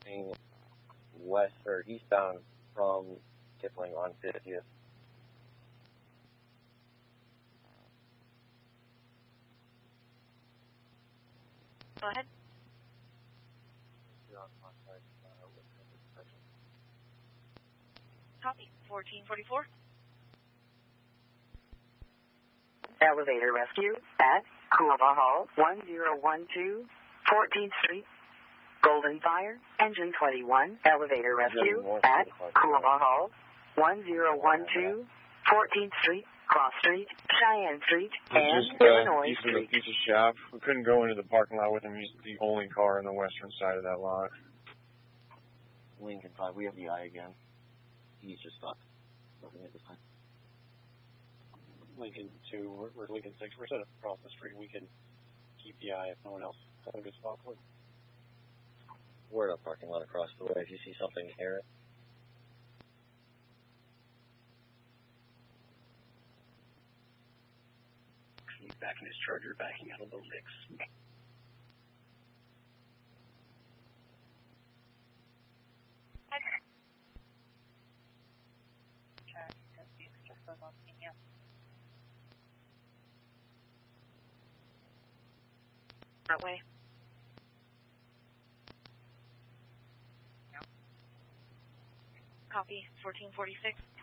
coming west or eastbound from Kipling on 50th. Go ahead. Copy. 1444. Elevator rescue at Coolabah Hall, 1012 14th Street. Golden Fire, engine 21. Elevator rescue at Coolabah Hall, 1012 14th Street, Cross Street, Cheyenne Street, and Illinois Street. Piece of shop. We couldn't go into the parking lot with him. He's the only car on the western side of that lot. Lincoln 5, we have the eye again. He's just stuck. Nothing at this time. Lincoln 2, we're Lincoln 6. We're set up across the street. We can keep the eye if no one else has a good spot for it. We're in a parking lot across the way. If you see something, hear it. He's backing his Charger, backing out of the licks. That way. Copy. 1446.